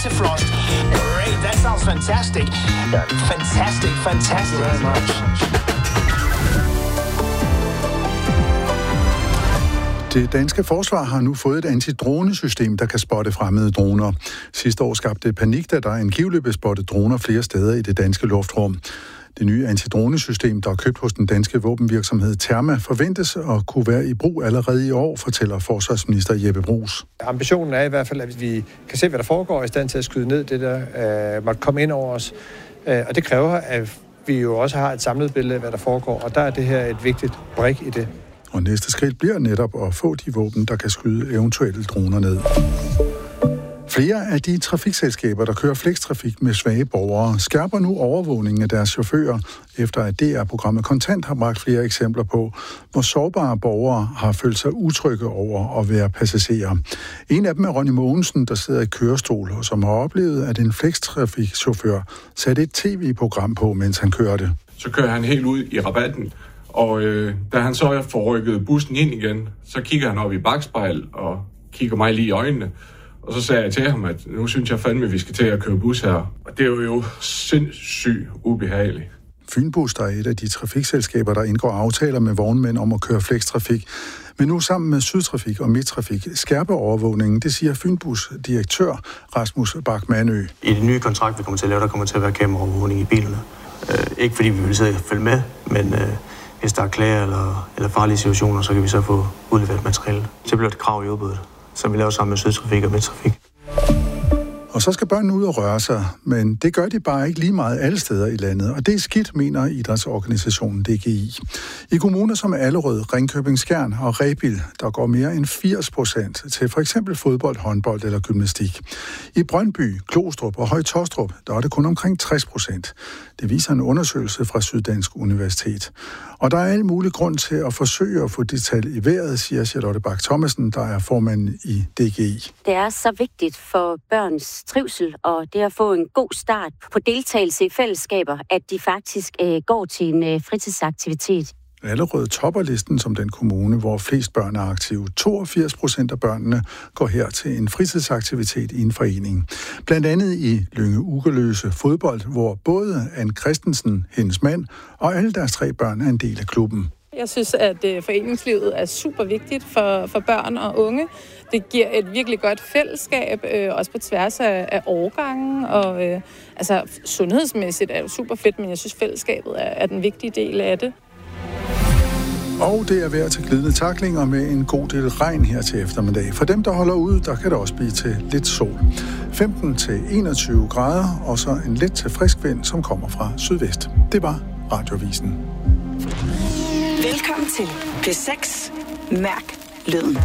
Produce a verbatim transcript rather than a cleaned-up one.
Frost. Great, that sounds fantastic. Fantastic, fantastic. Very much. Det danske forsvar har nu fået et antidronesystem, der kan spotte fremmede droner. Sidste år skabte det panik, da der angiveligt blev spottet droner flere steder i det danske luftrum. Det nye antidronesystem, der er købt hos den danske våbenvirksomhed Therma, forventes at kunne være i brug allerede i år, fortæller forsvarsminister Jeppe Bruus. Ambitionen er i hvert fald, at vi kan se, hvad der foregår, i stand til at skyde ned det, der øh, måtte komme ind over os. Øh, og det kræver, at vi jo også har et samlet billede af, hvad der foregår, og der er det her et vigtigt brik i det. Og næste skridt bliver netop at få de våben, der kan skyde eventuelle droner ned. Flere af de trafikselskaber, der kører flextrafik med svage borgere, skærper nu overvågningen af deres chauffører, efter at D R-programmet Kontant har bragt flere eksempler på, hvor sårbare borgere har følt sig utrygge over at være passagerer. En af dem er Ronny Mogensen, der sidder i kørestol, og som har oplevet, at en flextrafikchauffør satte et tv-program på, mens han kørte. Så kører han helt ud i rabatten, og øh, da han så får rykket bussen ind igen, så kigger han op i bakspejl og kigger mig lige i øjnene. Og så sagde jeg til ham, at nu synes jeg fandme, at vi skal til at køre bus her. Og det er jo sindssygt ubehageligt. Fynbus, der er et af de trafikselskaber, der indgår aftaler med vognmænd om at køre flextrafik. Men nu sammen med Sydtrafik og Midttrafik skærper overvågningen, det siger Fynbus direktør Rasmus Bach-Manø. I det nye kontrakt, vi kommer til at lave, der kommer til at være kameraovervågning i bilerne. Øh, ikke fordi vi vil sidde og følge med, men øh, hvis der er klager eller, eller farlige situationer, så kan vi så få udleveret materiale. Så bliver det krav i udbuddet, som vi laver sammen med Sydtrafik og Midttrafik. Og så skal børnene ud og røre sig, men det gør de bare ikke lige meget alle steder i landet, og det er skidt, mener idrætsorganisationen D G I. I kommuner som Allerød, Ringkøbing Skjern og Rebild, der går mere end firs procent til for eksempel fodbold, håndbold eller gymnastik. I Brøndby, Klostrup og Høje Taastrup, der er det kun omkring tres procent. Det viser en undersøgelse fra Syddansk Universitet. Og der er al mulig grund til at forsøge at få det tal i vejret, siger Charlotte Bach Thomasen, der er formand i D G I. Det er så vigtigt for børns trivsel og det at få en god start på deltagelse i fællesskaber, at de faktisk øh, går til en øh, fritidsaktivitet. Allerød topper listen som den kommune, hvor flest børn er aktive. toogfirs procent af børnene går her til en fritidsaktivitet i en forening. Blandt andet i Lynge Ugeløse fodbold, hvor både Ann Christensen, hendes mand, og alle deres tre børn er en del af klubben. Jeg synes, at øh, foreningslivet er super vigtigt for, for børn og unge. Det giver et virkelig godt fællesskab, øh, også på tværs af, af årgangen. Og øh, altså, sundhedsmæssigt er det super fedt, men jeg synes, fællesskabet er, er den vigtige del af det. Og det er vejr til glidende tacklinger med en god del regn her til eftermiddag. For dem, der holder ude, der kan det også blive til lidt sol. femten til enogtyve grader, og så en let til frisk vind, som kommer fra sydvest. Det var Radiovisen. Velkommen til P seks. Mærk lyden.